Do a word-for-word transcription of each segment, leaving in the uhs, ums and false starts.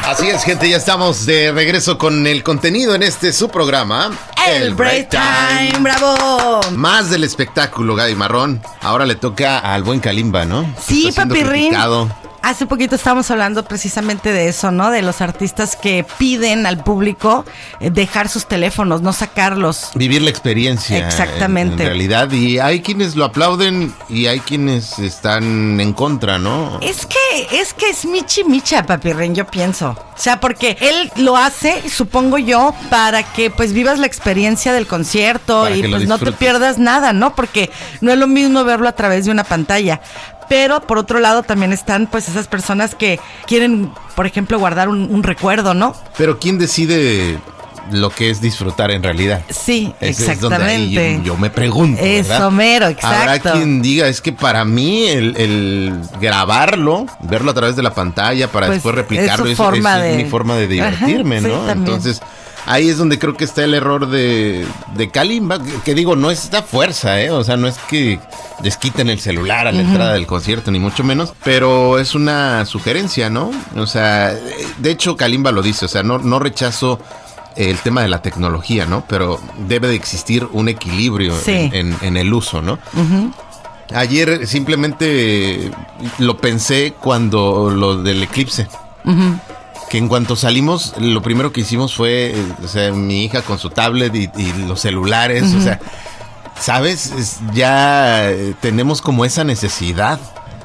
Así es, gente, ya estamos de regreso con el contenido en este su programa, El, el Break Time. Time. ¡Bravo! Más del espectáculo, Gaby Marrón. Ahora le toca al buen Kalimba, ¿no? Sí, Papirrín. Hace poquito estábamos hablando precisamente de eso, ¿no? De los artistas que piden al público dejar sus teléfonos, no sacarlos. Vivir la experiencia. Exactamente. En, en realidad, y hay quienes lo aplauden y hay quienes están en contra, ¿no? Es que es que es michi micha, Papirrín, yo pienso. O sea, porque él lo hace, supongo yo, para que pues vivas la experiencia del concierto para y pues no te pierdas nada, ¿no? Porque no es lo mismo verlo a través de una pantalla. Pero por otro lado también están pues esas personas que quieren, por ejemplo, guardar un, un recuerdo, ¿no? Pero ¿quién decide lo que es disfrutar en realidad? Sí, Ese exactamente. Es donde yo, yo me pregunto, ¿verdad? Eso, mero, exacto. Habrá quien diga, es que para mí el, el grabarlo, verlo a través de la pantalla para pues después replicarlo, es, eso, forma eso de... es mi forma de divertirme, ajá, ¿no? Sí, entonces... ahí es donde creo que está el error de, de Kalimba, que, que digo, no es esta fuerza, ¿eh? O sea, no es que les quiten el celular a la uh-huh. entrada del concierto, ni mucho menos, pero es una sugerencia, ¿no? O sea, de hecho Kalimba lo dice, o sea, no, no rechazo el tema de la tecnología, ¿no? Pero debe de existir un equilibrio sí. en, en, en el uso, ¿no? Uh-huh. Ayer simplemente lo pensé cuando lo del eclipse. Uh-huh. Que en cuanto salimos, lo primero que hicimos fue, o sea, mi hija con su tablet y, y los celulares, uh-huh. o sea, ¿sabes? Es, ya tenemos como esa necesidad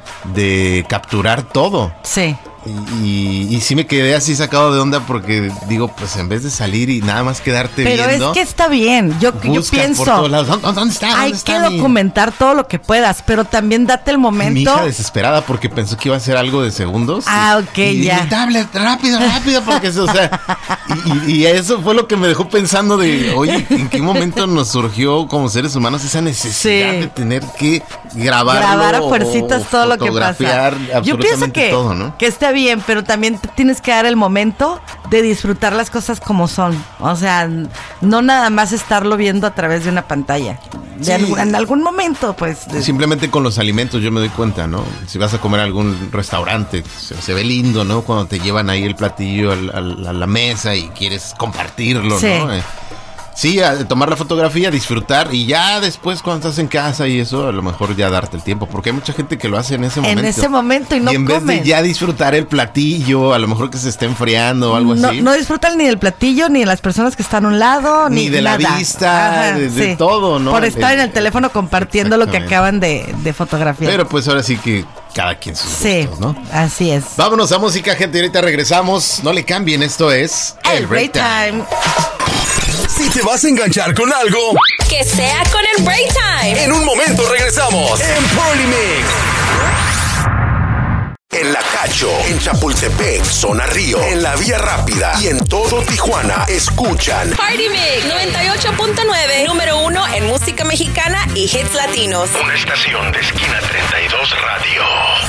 de capturar todo. Sí. Y, y, y sí me quedé así sacado de onda porque digo, pues en vez de salir y nada más quedarte Pero viendo. Pero es que está bien, yo, yo pienso. Por todos lados. ¿Dónde, dónde está? ¿Dónde hay está que mi... documentar todo lo que puedas, pero también date el momento. Mi hija desesperada porque pensó que iba a ser algo de segundos. Ah, ok, y, ya. Y tablet, rápido, rápido, porque o sea, y, y, y eso fue lo que me dejó pensando de, oye, ¿en qué momento nos surgió como seres humanos esa necesidad sí. de tener que grabarlo, grabar a fuercitas todo lo que pasa? Yo pienso que, todo, ¿no? que está bien, pero también tienes que dar el momento de disfrutar las cosas como son. O sea, no nada más estarlo viendo a través de una pantalla. De sí. algún, en algún momento, pues. De... Simplemente con los alimentos yo me doy cuenta, ¿no? Si vas a comer a algún restaurante, se, se ve lindo, ¿no? Cuando te llevan ahí el platillo al, al, a la mesa y quieres compartirlo, sí. ¿no? Eh, Sí, a tomar la fotografía, disfrutar y ya después cuando estás en casa y eso, a lo mejor ya darte el tiempo, porque hay mucha gente que lo hace en ese momento. En ese momento y no Y en comen. vez de ya disfrutar el platillo, a lo mejor que se esté enfriando o algo no, así. No disfrutan ni del platillo, ni de las personas que están a un lado, ni, ni de nada. la vista, Ajá, de, de sí. todo, ¿no? Por estar el, en el teléfono compartiendo lo que acaban de, de fotografiar. Pero pues ahora sí que cada quien sus sí, gustos, ¿no? Así es. Vámonos a música, gente, ahorita regresamos. No le cambien, esto es El, el Break Time. Time. Si te vas a enganchar con algo, que sea con el Break Time. En un momento regresamos en Polymix. En La Cacho, en Chapultepec, Zona Río, en La Vía Rápida y en todo Tijuana, escuchan Party Mix noventa y ocho punto nueve, número uno en música mexicana y hits latinos. Una estación de Esquina treinta y dos Radio.